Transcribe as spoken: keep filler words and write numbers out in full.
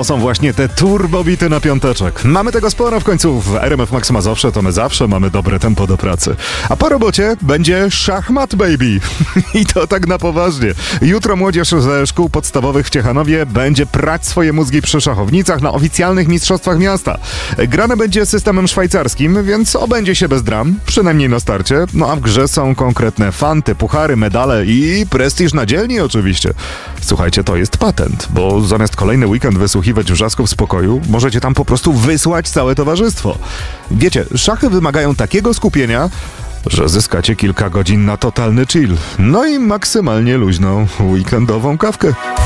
To są właśnie te turbobity na piąteczek. Mamy tego sporo w końcu w R M F Max Mazowsze, to my zawsze mamy dobre tempo do pracy. A po robocie będzie szachmat, baby. I to tak na poważnie. Jutro młodzież ze szkół podstawowych w Ciechanowie będzie prać swoje mózgi przy szachownicach na oficjalnych mistrzostwach miasta. Grane będzie systemem szwajcarskim, więc obędzie się bez dram, przynajmniej na starcie. No a w grze są konkretne fanty, puchary, medale i prestiż na dzielni oczywiście. Słuchajcie, to jest patent, bo zamiast kolejny weekend wysłuchiwać wrzasków spokoju, możecie tam po prostu wysłać całe towarzystwo. Wiecie, szachy wymagają takiego skupienia, że zyskacie kilka godzin na totalny chill. No i maksymalnie luźną weekendową kawkę.